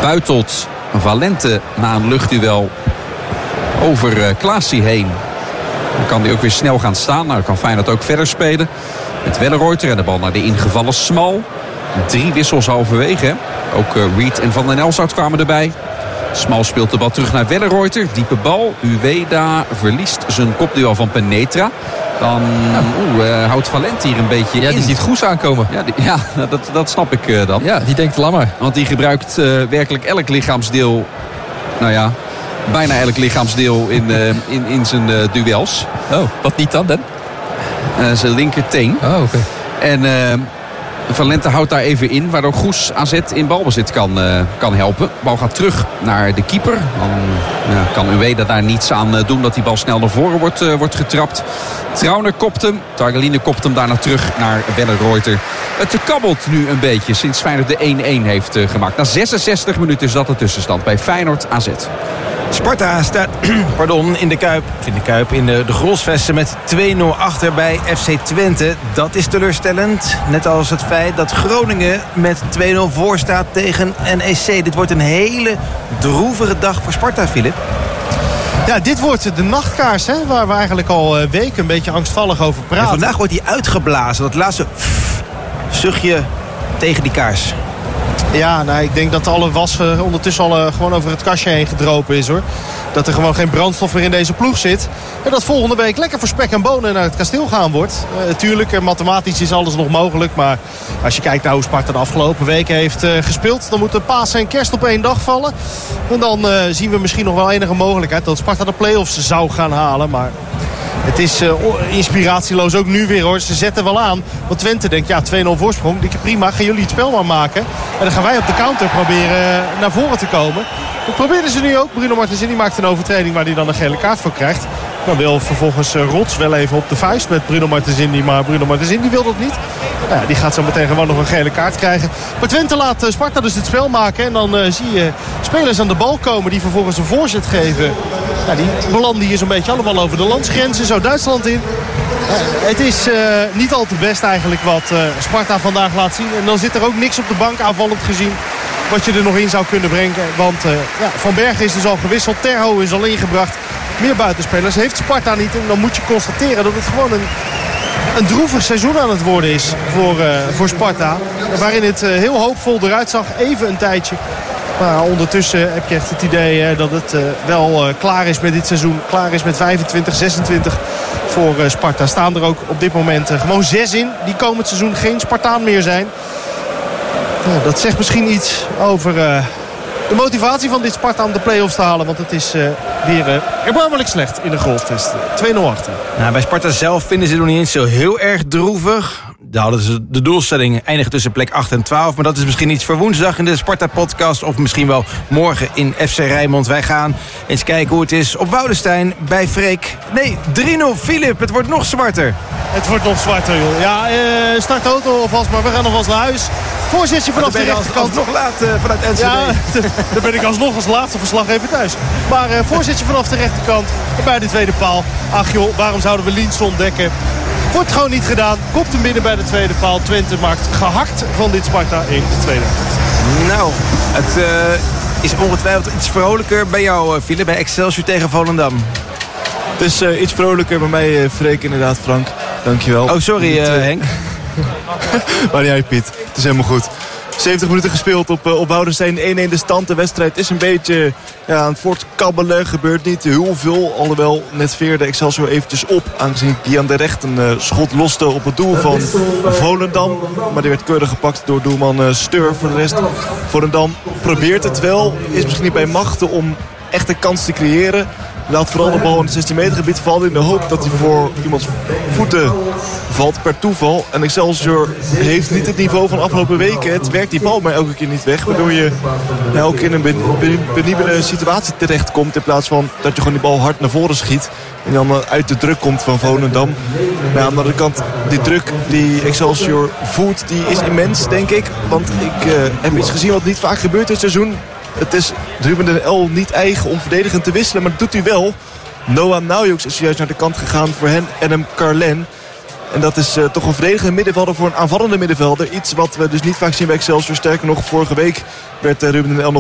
buitelt Valente na een luchtduel over Klaasie heen. Dan kan hij ook weer snel gaan staan. Nou, dan kan Feyenoord ook verder spelen. Met Welleroyter en de bal naar de ingevallen Smal. 3 wissels halverwege. Hè? Ook Reed en Van den Elzout kwamen erbij. Smal speelt de bal terug naar Welleroyter. Diepe bal. Ueda verliest zijn kopduel van Penetra. Dan houdt Valente hier een beetje in. Die ziet Goes aankomen. Ja, dat snap ik dan. Ja, die denkt langer. Want die gebruikt werkelijk elk lichaamsdeel. Nou ja, bijna elk lichaamsdeel in zijn duels. Oh, wat niet dan? Zijn linkerteen. Oh, oké. En Valente houdt daar even in, waardoor Goes AZ in balbezit kan helpen. De bal gaat terug naar de keeper. Dan kan Ueda daar niets aan doen dat die bal snel naar voren wordt getrapt. Trauner kopt hem. Targeline kopt hem daarna terug naar Welleroyter. Het kabbelt nu een beetje sinds Feyenoord de 1-1 heeft gemaakt. Na 66 minuten is dat de tussenstand bij Feyenoord AZ. Sparta staat in de Kuip. In de Grolsvesten met 2-0 achter bij FC Twente. Dat is teleurstellend. Net als het feit dat Groningen met 2-0 voor staat tegen NEC. Dit wordt een hele droevige dag voor Sparta, Filip. Ja, dit wordt de nachtkaars, hè, waar we eigenlijk al weken een beetje angstvallig over praten. En vandaag wordt hij uitgeblazen. Dat laatste zuchtje tegen die kaars. Ja, nou, ik denk dat alle was ondertussen al gewoon over het kastje heen gedropen is, hoor. Dat er gewoon geen brandstof meer in deze ploeg zit. En dat volgende week lekker voor spek en bonen naar het kasteel gaan wordt. Tuurlijk, mathematisch is alles nog mogelijk. Maar als je kijkt naar hoe Sparta de afgelopen weken heeft gespeeld, dan moeten Pasen en Kerst op 1 dag vallen. En dan zien we misschien nog wel enige mogelijkheid dat Sparta de play-offs zou gaan halen. Maar het is inspiratieloos ook nu weer, hoor. Ze zetten wel aan. Want Twente denkt, ja, 2-0 voorsprong. Prima, gaan jullie het spel maar maken. En dan gaan wij op de counter proberen naar voren te komen. Dat probeerden ze nu ook. Bruno Martensini maakt een overtreding waar hij dan een gele kaart voor krijgt. Dan wil vervolgens Rots wel even op de vuist met Bruno Martensini. Maar Bruno Martensini wil dat niet. Nou ja, die gaat zo meteen gewoon nog een gele kaart krijgen. Maar Twente laat Sparta dus het spel maken. En dan zie je spelers aan de bal komen die vervolgens een voorzet geven. Ja, die belanden hier zo'n beetje allemaal over de landsgrenzen. Zo Duitsland in. Het is niet al te best eigenlijk wat Sparta vandaag laat zien. En dan zit er ook niks op de bank aanvallend gezien wat je er nog in zou kunnen brengen. Want Van Bergen is dus al gewisseld. Terho is al ingebracht. Meer buitenspelers heeft Sparta niet. En dan moet je constateren dat het gewoon een droevig seizoen aan het worden is voor Sparta. Waarin het heel hoopvol eruit zag. Even een tijdje. Maar ondertussen heb je echt het idee dat het wel klaar is met dit seizoen. Klaar is met 25, 26 voor Sparta. Staan er ook op dit moment gewoon 6 in. Die komend seizoen geen Spartaan meer zijn. Nou, dat zegt misschien iets over de motivatie van dit Sparta om de play-offs te halen. Want het is weer erbarmelijk slecht in de Grolsvesten. 2-0 achter. Nou, bij Sparta zelf vinden ze het nog niet eens zo heel erg droevig. Daar hadden ze de doelstelling eindigen tussen plek 8 en 12. Maar dat is misschien iets voor woensdag in de Sparta-podcast. Of misschien wel morgen in FC Rijnmond. Wij gaan eens kijken hoe het is op Woudenstein bij Freek. Nee, 3-0 Filip. Het wordt nog zwarter. Het wordt nog zwarter, joh. Ja, start de auto alvast, maar we gaan alvast naar huis. Voorzetje vanaf de rechterkant. Nog laat vanuit NCD. Ja, dan ben ik alsnog als laatste verslag even thuis. Maar voorzetje vanaf de rechterkant bij de tweede paal. Ach joh, waarom zouden we Liens ontdekken? Wordt gewoon niet gedaan. Kopt hem binnen bij de tweede paal. Twente maakt gehakt van dit Sparta in de tweede helft. Nou, het is ongetwijfeld iets vrolijker bij jou, Philip, bij Excelsior tegen Volendam. Het is iets vrolijker bij mij, Freek, inderdaad, Frank. Dankjewel. Oh, sorry, Henk. Maar jij, Piet. Het is helemaal goed. 70 minuten gespeeld op Woudenstein. 1-1 de stand. De wedstrijd is een beetje aan het voortkabbelen. Gebeurt niet heel veel. Alhoewel net veerde Excelsior eventjes op. Aangezien Gian de Recht een schot loste op het doel van Volendam. Maar die werd keurig gepakt door doelman Steur. Voor de rest, Volendam probeert het wel. Is misschien niet bij machten om echt een kans te creëren. Laat vooral de bal in het 16 meter gebied vallen in de hoop dat hij voor iemands voeten valt per toeval. En Excelsior heeft niet het niveau van de afgelopen weken. Het werkt die bal maar elke keer niet weg. Waardoor je ook in een penibele situatie terechtkomt. In plaats van dat je gewoon die bal hard naar voren schiet. En dan uit de druk komt van Volendam. Maar aan de andere kant, die druk die Excelsior voert, die is immens, denk ik. Want ik heb iets gezien wat niet vaak gebeurt dit seizoen. Het is Ruben den El niet eigen om verdedigend te wisselen, maar dat doet hij wel. Noah Naujoks is juist naar de kant gegaan voor hen en hem Carlen. En dat is toch een verdedigende middenvelder voor een aanvallende middenvelder. Iets wat we dus niet vaak zien bij Excelsior. Sterker nog, vorige week werd Ruben den El nog